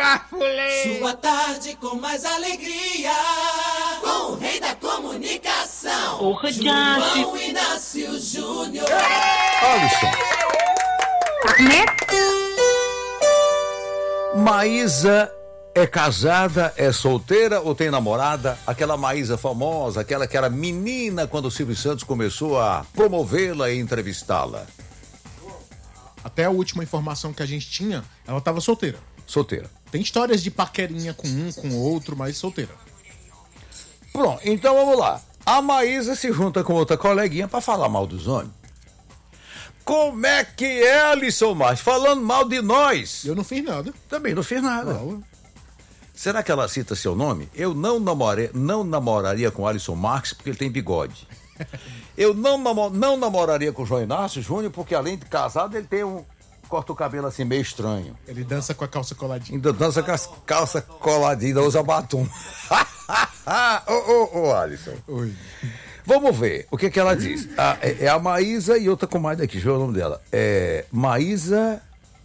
Sua tarde com mais alegria, com o rei da comunicação, João Inácio Júnior. Alisson. Maísa é casada, é solteira ou tem namorada? Aquela Maísa famosa, aquela que era menina quando o Silvio Santos começou a promovê-la e entrevistá-la. Até a última informação que a gente tinha, ela estava solteira. Solteira. Tem histórias de paquerinha com um, com outro, mas solteira. Pronto, então vamos lá. A Maísa se junta com outra coleguinha pra falar mal dos homens. Como é que é, Alisson Marques? Falando mal de nós. Eu não fiz nada. Também não fiz nada. Não. Será que ela cita seu nome? Eu não namoraria com Alisson Marques porque ele tem bigode. Eu não namoraria com o João Inácio Júnior porque além de casado ele tem corta o cabelo assim meio estranho. Ele dança com a calça coladinha. Ainda dança com a calça coladinha, ainda usa batom. Ô, Alisson. Oi. Vamos ver o que ela diz. É a Maísa e outra comadre aqui, deixa eu ver o nome dela. Maísa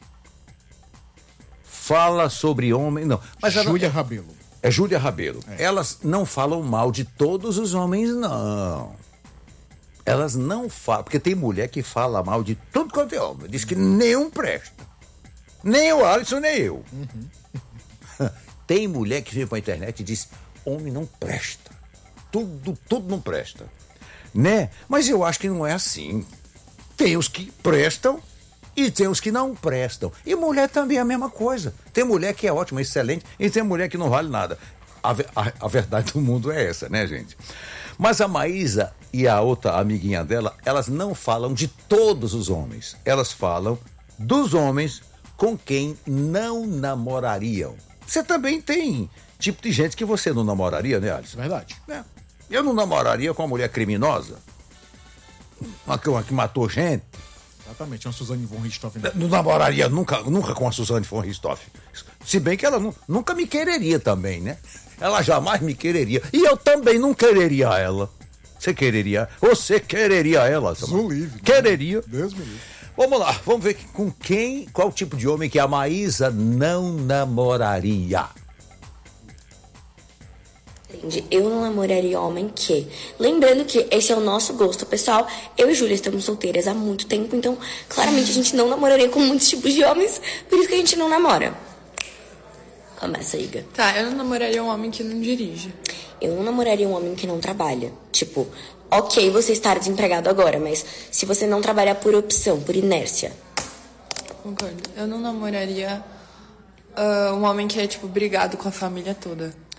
fala sobre homem. Não, mas Júlia Rabelo. É Júlia Rabelo. Elas não falam mal de todos os homens, não. Elas não falam, porque tem mulher que fala mal de tudo quanto é homem. Diz que nenhum presta. Nem o Alisson, nem eu. Tem mulher que vem pra internet e diz: homem não presta. Tudo não presta. Né? Mas eu acho que não é assim. Tem os que prestam e tem os que não prestam. E mulher também é a mesma coisa. Tem mulher que é ótima, excelente, e tem mulher que não vale nada. A verdade do mundo é essa, né, gente? Mas a Maísa e a outra amiguinha dela, elas não falam de todos os homens. Elas falam dos homens com quem não namorariam. Você também tem tipo de gente que você não namoraria, né, Alisson? Verdade. Eu não namoraria com uma mulher criminosa. Uma que matou gente. Exatamente, uma Suzane von Richthofen. Não namoraria nunca com a Suzane von Richthofen. Se bem que ela nunca me quereria também, né? Ela jamais me quereria. E eu também não quereria ela. Você quereria ela? Sou livre. Quereria. Deus me livre. Vamos lá, vamos ver qual tipo de homem que a Maísa não namoraria. Eu não namoraria homem que... Lembrando que esse é o nosso gosto, pessoal. Eu e Júlia estamos solteiras há muito tempo, então claramente a gente não namoraria com muitos tipos de homens, por isso que a gente não namora. Começa, Iga. Tá, eu não namoraria um homem que não dirige. Eu não namoraria um homem que não trabalha. Tipo, ok você estar desempregado agora, mas se você não trabalhar por opção, por inércia. Concordo. Eu não namoraria um homem que é, tipo, brigado com a família toda.